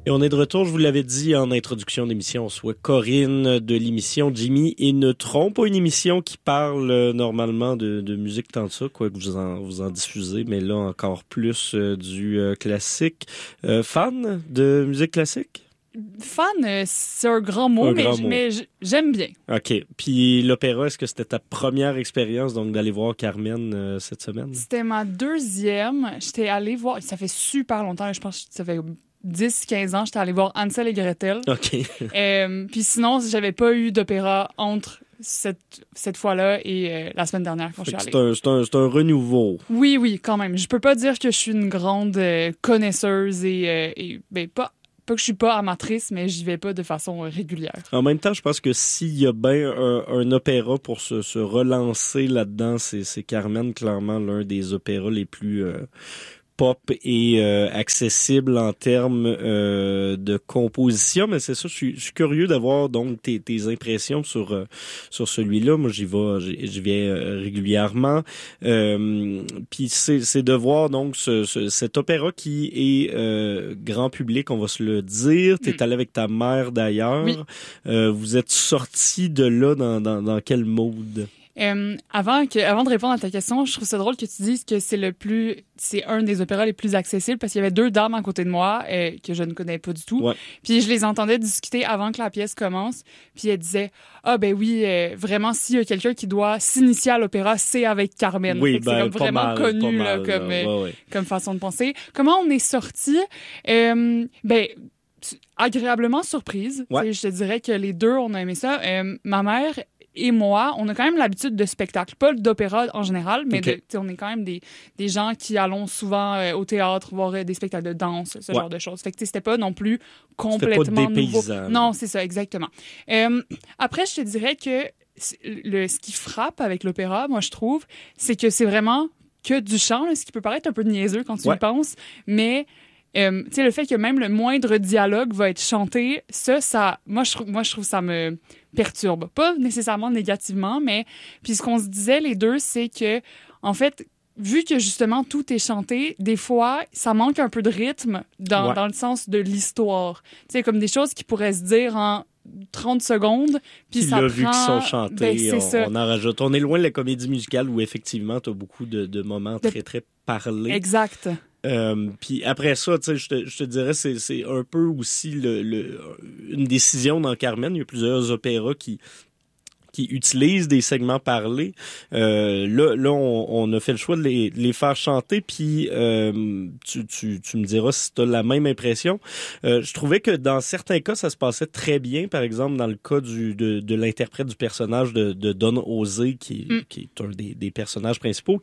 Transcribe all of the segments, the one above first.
Et on est de retour, je vous l'avais dit en introduction d'émission, soit Corinne de l'émission Jimmy et Neutron, pas une émission qui parle normalement de musique tant de ça, quoi que vous en diffusez, mais là encore plus du classique. Fan de musique classique? Fan, c'est un grand mot, mais j'aime bien. OK. Puis l'opéra, est-ce que c'était ta première expérience donc d'aller voir Carmen cette semaine? C'était ma deuxième. J'étais allée voir, ça fait super longtemps, je pense que ça fait 10-15 ans, j'étais allée voir Hansel et Gretel. OK. Puis sinon, j'avais pas eu d'opéra entre cette fois-là et la semaine dernière quand je suis allée. C'est un renouveau. Oui, quand même. Je peux pas dire que je suis une grande connaisseuse et pas que je suis pas amatrice, mais j'y vais pas de façon régulière. En même temps, je pense que s'il y a bien un opéra pour se relancer là-dedans, c'est Carmen, clairement l'un des opéras les plus pop et accessible en termes de composition. Mais c'est ça, je suis curieux d'avoir donc tes impressions sur celui-là. Moi, j'y vais régulièrement. Puis c'est de voir donc cet opéra qui est grand public, on va se le dire. T'es allé avec ta mère d'ailleurs. Oui. Vous êtes sortis de là dans quel mood? Avant de répondre à ta question, je trouve ça drôle que tu dises que c'est un des opéras les plus accessibles parce qu'il y avait deux dames à côté de moi que je ne connais pas du tout. Ouais. Puis je les entendais discuter avant que la pièce commence. Puis elles disaient ben oui, vraiment s'il y a quelqu'un qui doit s'initier à l'opéra, c'est avec Carmen. Oui, c'est comme vraiment connu comme façon de penser. Comment on est sortis? Agréablement surprise. Ouais. Je te dirais que les deux, on a aimé ça. Ma mère et moi, on a quand même l'habitude de spectacles, pas d'opéra en général, mais okay. On est quand même des gens qui allons souvent au théâtre voir des spectacles de danse, ce genre de choses. Fait que c'était pas non plus complètement nouveau. Non, c'est ça, exactement. Après, je te dirais que ce qui frappe avec l'opéra, moi je trouve, c'est que c'est vraiment que du chant, là, ce qui peut paraître un peu niaiseux quand tu y penses, mais le fait que même le moindre dialogue va être chanté, moi je trouve ça me perturbe. Pas nécessairement négativement, mais puis ce qu'on se disait les deux, c'est que, en fait, vu que justement tout est chanté, des fois, ça manque un peu de rythme dans le sens de l'histoire. Tu sais, comme des choses qui pourraient se dire en 30 secondes, puis ça prend... vu qu'ils sont chantés, on en rajoute. On est loin de la comédie musicale où effectivement, tu as beaucoup de moments très, très parlés. Exact. Puis après ça, tu sais, je te dirais, c'est un peu aussi une décision dans Carmen. Il y a plusieurs opéras qui utilisent des segments parlés. Là, on a fait le choix de les faire chanter, puis tu me diras si tu as la même impression. Je trouvais que dans certains cas, ça se passait très bien. Par exemple, dans le cas de l'interprète du personnage de Don José, qui est un des personnages principaux,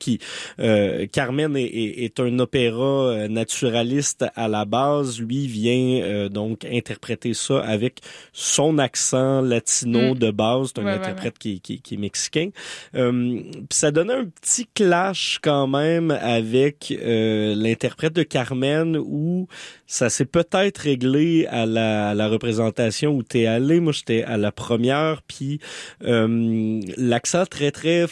Carmen est un opéra naturaliste à la base. Lui vient donc interpréter ça avec son accent latino de base. C'est un interprète qui est mexicain. Puis ça donnait un petit clash quand même avec l'interprète de Carmen où ça s'est peut-être réglé à la représentation où t'es allé. Moi, j'étais à la première, puis l'accent très, très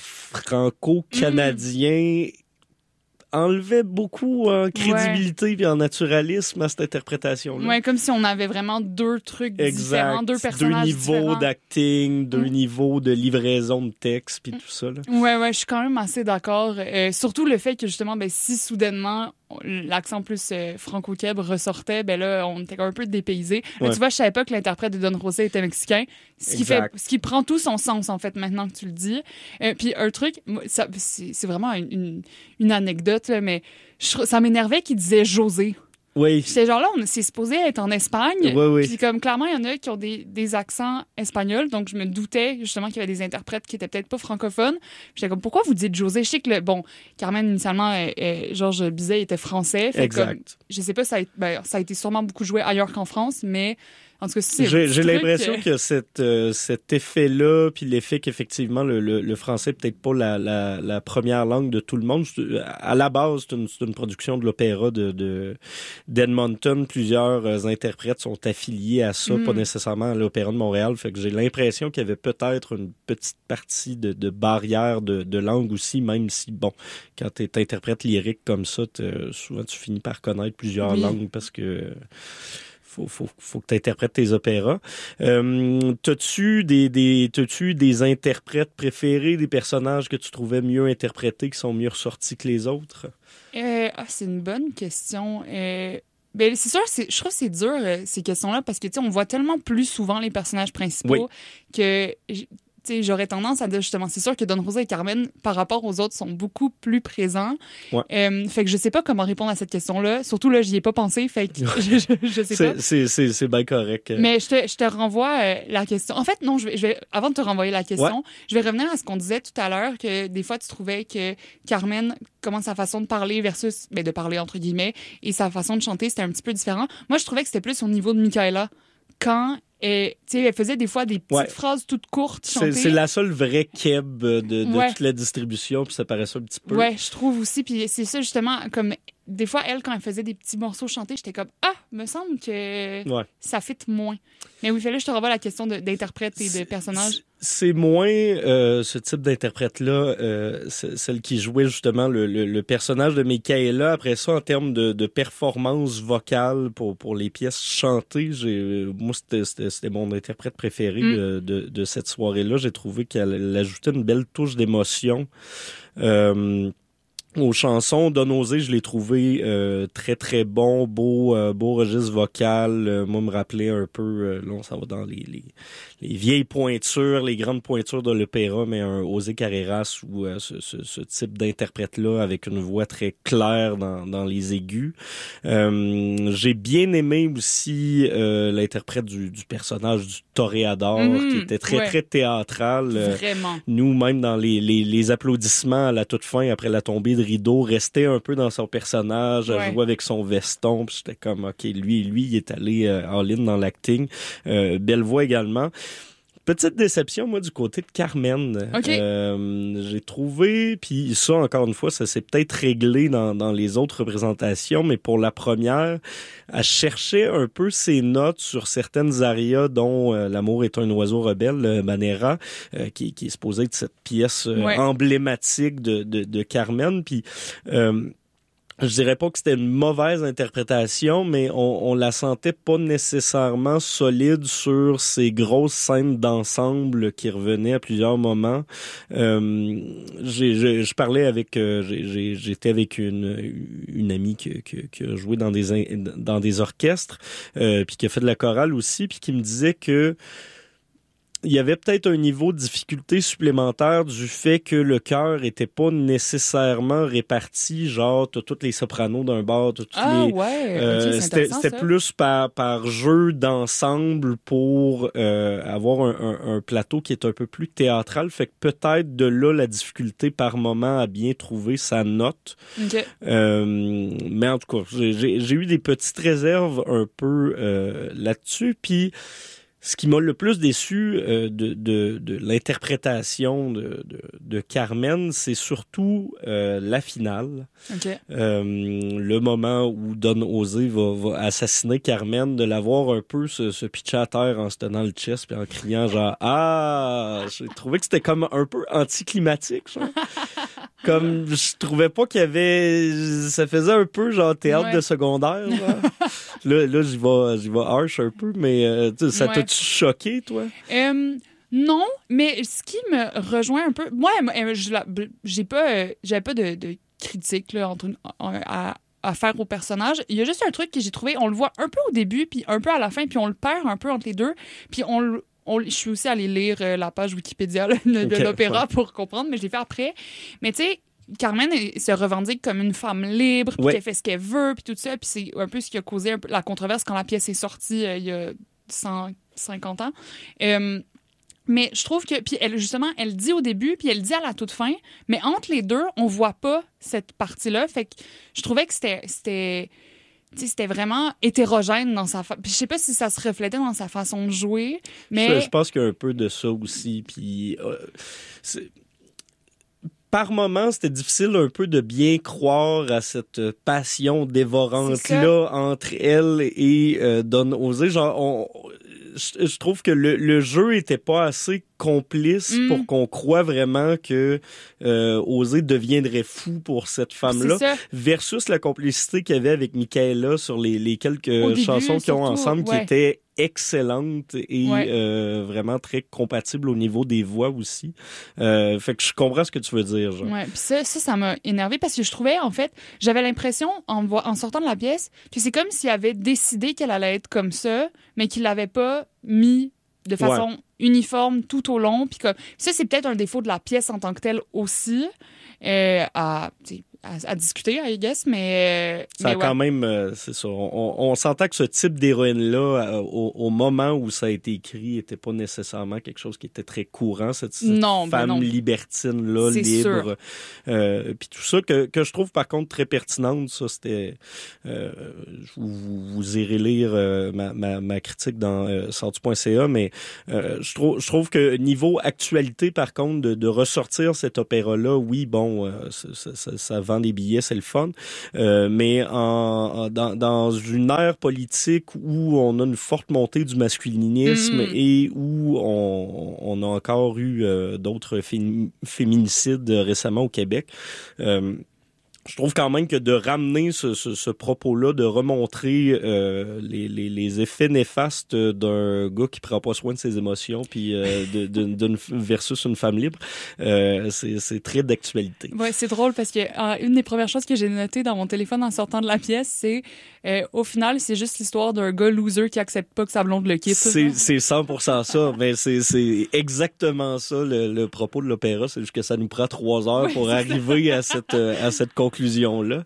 franco-canadien enlevait beaucoup en crédibilité et en naturalisme à cette interprétation-là. Ouais, comme si on avait vraiment deux trucs différents, deux personnages différents. Deux niveaux d'acting, deux niveaux de livraison de texte puis tout ça. Là. Ouais, je suis quand même assez d'accord. Surtout le fait que justement, si soudainement l'accent plus franco-québécois ressortait, là, on était un peu dépaysés. Mais tu vois, je savais pas que l'interprète de Don José était mexicain. Ce qui prend tout son sens, en fait, maintenant que tu le dis. Puis un truc, c'est vraiment une anecdote, là, mais ça m'énervait qu'il disait José. Oui. Ces gens-là, c'est supposé être en Espagne. Oui. Puis comme clairement, il y en a qui ont des accents espagnols. Donc, je me doutais justement qu'il y avait des interprètes qui étaient peut-être pas francophones. J'étais comme, pourquoi vous dites José? Je sais que, Carmen, initialement, Georges Bizet était français. Exact. Je sais pas, ça a été sûrement beaucoup joué ailleurs qu'en France, mais en tout cas, j'ai l'impression que cet effet-là, puis l'effet qu'effectivement le français peut-être pas la première langue de tout le monde. À la base, c'est une production de l'opéra d'Edmonton. Plusieurs interprètes sont affiliés à ça, pas nécessairement à l'Opéra de Montréal. Fait que j'ai l'impression qu'il y avait peut-être une petite partie de barrière de langue aussi, même si, quand tu es interprète lyrique comme ça, souvent tu finis par connaître plusieurs langues parce que faut que tu interprètes tes opéras. T'as-tu des interprètes préférés, des personnages que tu trouvais mieux interprétés, qui sont mieux ressortis que les autres? C'est une bonne question. Ben, c'est sûr, je trouve que c'est dur, ces questions-là, parce que, on voit tellement plus souvent les personnages principaux que... J'aurais tendance à dire justement, c'est sûr que Don José et Carmen, par rapport aux autres, sont beaucoup plus présents. Ouais. Fait que je sais pas comment répondre à cette question-là. Surtout, là, j'y ai pas pensé, fait que je sais pas. C'est bien correct. Mais je te renvoie la question. En fait, non, je vais avant de te renvoyer la question, je vais revenir à ce qu'on disait tout à l'heure, que des fois, tu trouvais que Carmen, comment sa façon de parler versus, de parler entre guillemets, et sa façon de chanter, c'était un petit peu différent. Moi, je trouvais que c'était plus au niveau de Michaela. Quand elle faisait des fois des petites phrases toutes courtes chantées. C'est la seule vraie keb de toute la distribution, puis ça paraissait un petit peu. Ouais, je trouve aussi. Puis c'est ça, justement, comme des fois, elle, quand elle faisait des petits morceaux chantés, j'étais comme « Ah, me semble que ça fit moins. » Mais oui, fallait je te renvoie la question d'interprète et de personnage. C'est moins ce type d'interprète-là, celle qui jouait justement le personnage de Michaela. Après ça, en termes de performance vocale pour les pièces chantées, moi, c'était mon interprète préféré de cette soirée-là. J'ai trouvé qu'elle ajoutait une belle touche d'émotion. Aux chansons, Don José, je l'ai trouvé très, très bon, beau registre vocal. Moi, me rappelait un peu, là, ça va dans les vieilles pointures, les grandes pointures de l'opéra, mais un José Carreras ou ce type d'interprète-là avec une voix très claire dans les aigus. J'ai bien aimé aussi l'interprète du personnage du toréador, qui était très, très théâtral. Vraiment. Nous, même dans les applaudissements à la toute fin, après la tombée de rideau, restait un peu dans son personnage, à jouer avec son veston, puis j'étais comme, OK, lui, il est allé all-in dans l'acting. Belle voix également. Petite déception, moi, du côté de Carmen. J'ai trouvé, puis ça, encore une fois, ça s'est peut-être réglé dans les autres représentations, mais pour la première, elle cherchait un peu ses notes sur certaines arias, dont L'amour est un oiseau rebelle, Manera, qui est supposé être cette pièce emblématique de Carmen, puis... je dirais pas que c'était une mauvaise interprétation, mais on la sentait pas nécessairement solide sur ces grosses scènes d'ensemble qui revenaient à plusieurs moments. Je parlais avec, j'étais avec une amie qui a joué dans des orchestres, puis qui a fait de la chorale aussi, puis qui me disait que il y avait peut-être un niveau de difficulté supplémentaire du fait que le chœur était pas nécessairement réparti, genre t'as toutes les sopranos d'un bord, t'as toutes les... c'était plus par jeu d'ensemble pour avoir un plateau qui est un peu plus théâtral, fait que peut-être de là la difficulté par moment à bien trouver sa note. Mais en tout cas, j'ai eu des petites réserves un peu là-dessus, puis ce qui m'a le plus déçu de l'interprétation de Carmen, c'est surtout la finale. Le moment où Don José va assassiner Carmen, de la voir un peu se pitcher à terre en se tenant le chest puis en criant genre « Ah! » J'ai trouvé que c'était comme un peu anticlimatique, genre. Comme je trouvais pas qu'il y avait... Ça faisait un peu genre théâtre de secondaire. Là j'y vais harsh un peu, mais ça t'a-tu choqué, toi? Non, mais ce qui me rejoint un peu... Moi, j'avais pas de critique là, à faire au personnage. Il y a juste un truc que j'ai trouvé, on le voit un peu au début, puis un peu à la fin, puis on le perd un peu entre les deux, puis je suis aussi allée lire la page Wikipédia de l'opéra pour comprendre, mais je l'ai fait après. Mais tu sais, Carmen se revendique comme une femme libre, puis qu'elle fait ce qu'elle veut, puis tout ça. Puis c'est un peu ce qui a causé la controverse quand la pièce est sortie il y a 150 ans. Mais je trouve que... Puis elle, justement, elle dit au début, puis elle dit à la toute fin, mais entre les deux, on voit pas cette partie-là. Fait que je trouvais que c'était vraiment hétérogène dans sa façon. Puis je sais pas si ça se reflétait dans sa façon de jouer, mais... Je pense qu'il y a un peu de ça aussi, puis... Par moments, c'était difficile un peu de bien croire à cette passion dévorante-là entre elle et Don José. Genre, je trouve que le jeu était pas assez complice pour qu'on croie vraiment que Osée deviendrait fou pour cette femme-là, versus la complicité qu'il y avait avec Michaela sur les quelques chansons qu'ils ont ensemble, qui étaient excellente et vraiment très compatible au niveau des voix aussi. Fait que je comprends ce que tu veux dire. Genre. Ouais, puis ça m'a énervé parce que je trouvais, en fait, j'avais l'impression, en sortant de la pièce, que c'est comme s'il avait décidé qu'elle allait être comme ça, mais qu'il l'avait pas mis de façon uniforme tout au long. Puis ça, c'est peut-être un défaut de la pièce en tant que telle aussi, à discuter, I guess, mais... Ça a quand même... c'est ça. On s'entend que ce type d'héroïne-là, au moment où ça a été écrit, n'était pas nécessairement quelque chose qui était très courant, cette femme libertine-là, libre. Puis tout ça, que je trouve par contre très pertinente, ça, c'était... vous irez lire ma critique dans sortu.ca, mais je trouve que niveau actualité, par contre, de ressortir cet opéra-là, oui, bon, ça vend des billets, c'est le fun. Mais dans une ère politique où on a une forte montée du masculinisme et où on a encore eu d'autres féminicides récemment au Québec, je trouve quand même que de ramener ce propos-là, de remontrer les effets néfastes d'un gars qui prend pas soin de ses émotions, puis versus une femme libre, c'est très d'actualité. Ouais, c'est drôle parce que une des premières choses que j'ai notées dans mon téléphone en sortant de la pièce, c'est au final, c'est juste l'histoire d'un gars loser qui accepte pas que sa blonde le quitte. C'est 100% ça, mais c'est exactement ça le propos de l'opéra, c'est juste que ça nous prend 3 heures pour arriver à cette conclusion-là.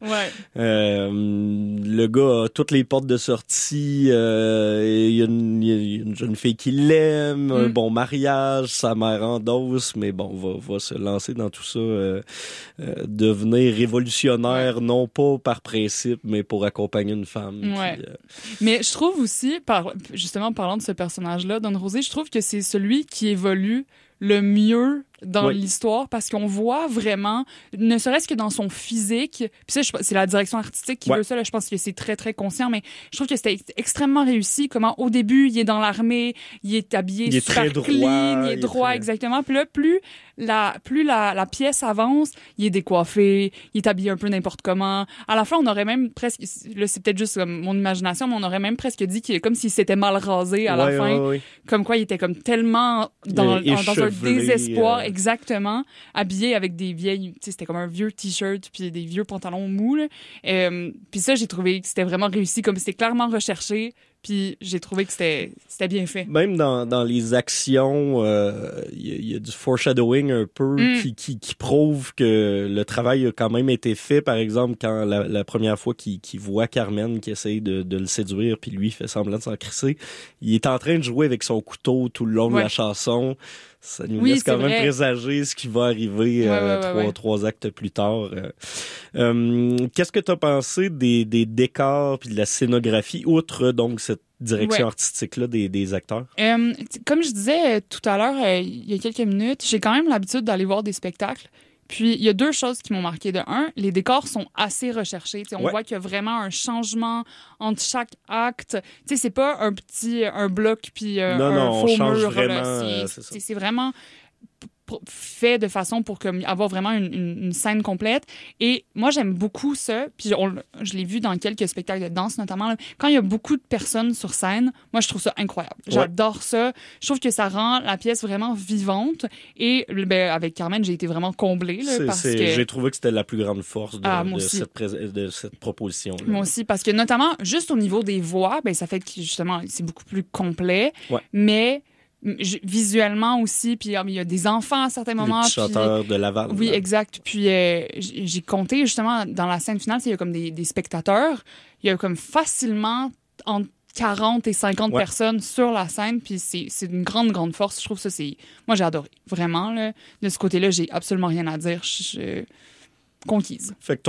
Le gars a toutes les portes de sortie, il y a une jeune fille qui l'aime, un bon mariage, sa mère endosse, mais bon, va se lancer dans tout ça, devenir révolutionnaire, non pas par principe, mais pour accompagner une femme. Puis, mais je trouve aussi, justement parlant de ce personnage-là, Don José, je trouve que c'est celui qui évolue le mieux dans l'histoire parce qu'on voit vraiment, ne serait-ce que dans son physique, puis ça, c'est la direction artistique qui veut ça, là, je pense que c'est très, très conscient, mais je trouve que c'était extrêmement réussi, comment au début, il est dans l'armée, il est habillé super clean, il est droit, exactement, puis là, plus la pièce avance, il est décoiffé, il est habillé un peu n'importe comment. À la fin, on aurait même presque, là, c'est peut-être juste comme mon imagination, mais on aurait même presque dit qu'il est comme s'il s'était mal rasé à la fin, comme quoi il était comme tellement dans un désespoir, exactement, habillé avec des vieilles, tu sais, c'était comme un vieux t-shirt puis des vieux pantalons mous, là. Puis ça, j'ai trouvé que c'était vraiment réussi, comme c'était clairement recherché. Puis j'ai trouvé que c'était bien fait. Même dans les actions, il y a du foreshadowing un peu qui prouve que le travail a quand même été fait. Par exemple, quand la première fois qu'il voit Carmen qui essaye de le séduire, puis lui fait semblant de s'en crisser, il est en train de jouer avec son couteau tout le long de la chanson. Ça nous laisse quand même présager ce qui va arriver trois actes plus tard. Qu'est-ce que tu as pensé des décors puis de la scénographie, outre donc cette direction artistique-là des acteurs? Comme je disais tout à l'heure, il y a quelques minutes, j'ai quand même l'habitude d'aller voir des spectacles. Puis, il y a 2 choses qui m'ont marqué. De un, les décors sont assez recherchés. T'sais, on voit qu'il y a vraiment un changement entre chaque acte. T'sais, c'est pas un bloc puis un faux mur. Vraiment, c'est vraiment fait de façon pour avoir vraiment une scène complète. Et moi, j'aime beaucoup ça. Puis je l'ai vu dans quelques spectacles de danse, notamment. Là, quand il y a beaucoup de personnes sur scène, moi, je trouve ça incroyable. J'adore ça. Je trouve que ça rend la pièce vraiment vivante. Et avec Carmen, j'ai été vraiment comblée. Là, j'ai trouvé que c'était la plus grande force de cette proposition. Là. Moi aussi, parce que notamment, juste au niveau des voix, ça fait que justement, c'est beaucoup plus complet. Mais visuellement aussi, puis il y a des enfants à certains moments. Les petits chanteurs de Laval. Oui, exact. Puis j'ai compté justement dans la scène finale, il y a comme des spectateurs. Il y a comme facilement entre 40 et 50 personnes sur la scène, puis c'est une grande, grande force. Je trouve ça, moi, j'ai adoré. Vraiment, là. De ce côté-là, j'ai absolument rien à dire. Je suis conquise. Fait que ton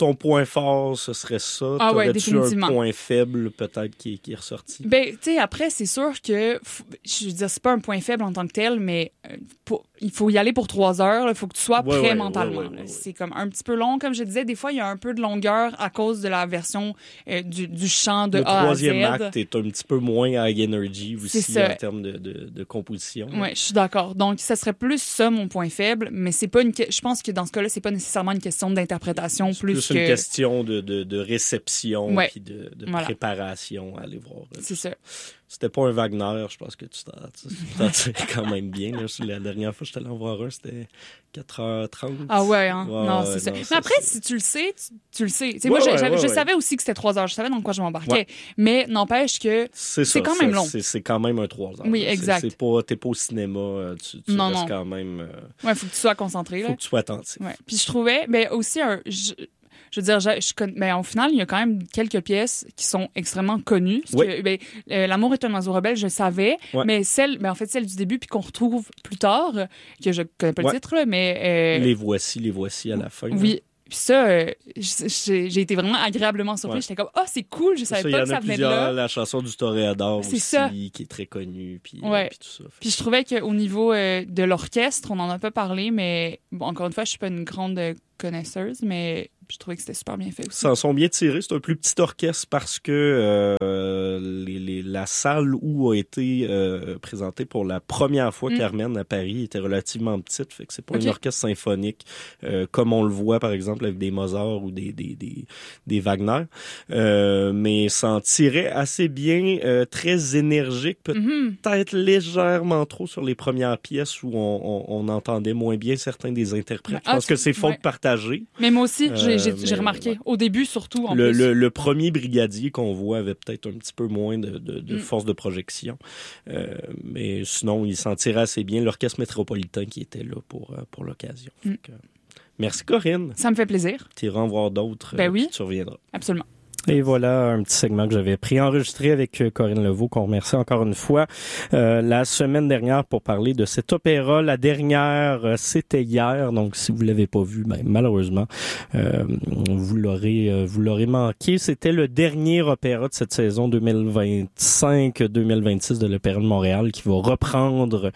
ton point fort, ce serait ça. Ah ouais, T'aurais-tu un point faible, peut-être, qui est ressorti? Ben, tu sais, après, c'est sûr que, je veux dire, c'est pas un point faible en tant que tel, mais il faut y aller pour 3 heures. Il faut que tu sois prêt mentalement. C'est comme un petit peu long, comme je disais. Des fois, il y a un peu de longueur à cause de la version du chant de A à Z. Le 3e acte est un petit peu moins high energy aussi en termes de composition. Oui, je suis d'accord. Donc, ça serait plus ça, mon point faible, mais c'est pas je pense que dans ce cas-là, c'est pas nécessairement une question d'interprétation plus une question de réception puis de préparation à aller voir. C'est ça. C'était pas un Wagner, je pense que tu t'en tirais quand même bien. Là. La dernière fois que j'étais allé en voir un, c'était 4h30. Ah ouais, hein? Non, c'est ça. Mais après, si tu le sais, tu le sais. Moi, je savais aussi que c'était 3 heures. Je savais dans quoi je m'embarquais. Ouais. Mais n'empêche que c'est quand même long. C'est quand même un 3 heures. Oui, exact. T'es pas au cinéma. Tu restes quand même... Ouais, faut que tu sois concentré. Faut que tu sois attentif. Ouais. Puis je trouvais... Mais aussi, je veux dire, mais au final, il y a quand même quelques pièces qui sont extrêmement connues. L'amour est un oiseau rebelle, je savais, mais celle du début, puis qu'on retrouve plus tard, que je connais pas le titre, là, mais... Les voici à la fin. Oui. Puis ça, j'ai été vraiment agréablement surpris. J'étais comme, c'est cool, je savais pas que ça venait de là. La chanson du Toréador aussi, qui est très connue, puis tout ça. Puis je trouvais qu'au niveau de l'orchestre, on en a pas parlé, mais bon, encore une fois, je suis pas une grande connaisseuse, mais je trouvais que c'était super bien fait aussi. Ça en sont bien tirés. C'est un plus petit orchestre parce que la salle où a été présentée pour la première fois Carmen à Paris était relativement petite. Fait que c'est pas un orchestre symphonique comme on le voit, par exemple, avec des Mozart ou des Wagner. Mais ça en tirait assez bien, très énergique, peut-être légèrement trop sur les premières pièces où on entendait moins bien certains des interprètes. Je pense que c'est faute partagée. Mais moi aussi, j'ai remarqué. Au début, surtout, en plus. Le premier brigadier qu'on voit avait peut-être un petit peu moins de force de projection. Mais sinon, il s'en tirait assez bien. L'orchestre métropolitain qui était là pour l'occasion. Merci, Corinne. Ça me fait plaisir. Tu iras en voir d'autres. Oui. Tu reviendras. Absolument. Et voilà un petit segment que j'avais enregistré avec Corinne Leveau, qu'on remercie encore une fois la semaine dernière pour parler de cet opéra. La dernière, c'était hier, donc si vous l'avez pas vu, malheureusement, vous l'aurez manqué. C'était le dernier opéra de cette saison 2025-2026 de l'Opéra de Montréal qui va reprendre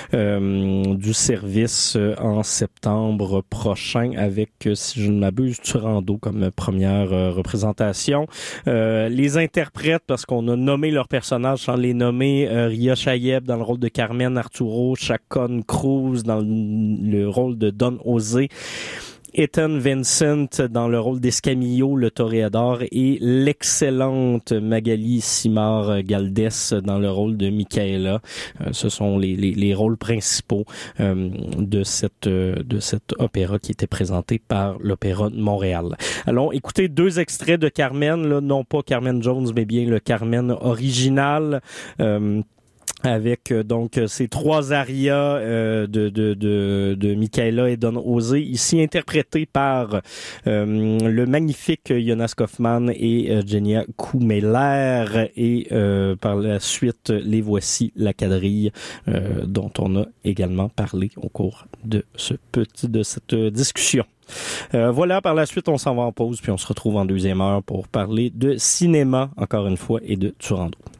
du service en septembre prochain avec, si je ne m'abuse, Turandot comme première représentation. Les interprètes, parce qu'on a nommé leurs personnages sans les nommer, Ria Chayeb dans le rôle de Carmen, Arturo Chacon Cruz dans le rôle de Don José, Ethan Vincent dans le rôle d'Escamillo, le Toréador, et l'excellente Magali Simard-Galdès dans le rôle de Michaela. Ce sont les rôles principaux de cet opéra qui était présenté par l'Opéra de Montréal. Allons écouter 2 extraits de Carmen, là, non pas Carmen Jones, mais bien le Carmen original. Avec donc ces 3 arias de Michaela et Don José, ici interprétés par le magnifique Jonas Kaufmann et Genia Kumeler, et par la suite les voici, la quadrille dont on a également parlé au cours de cette discussion. Voilà, par la suite on s'en va en pause puis on se retrouve en deuxième heure pour parler de cinéma encore une fois et de Turandot.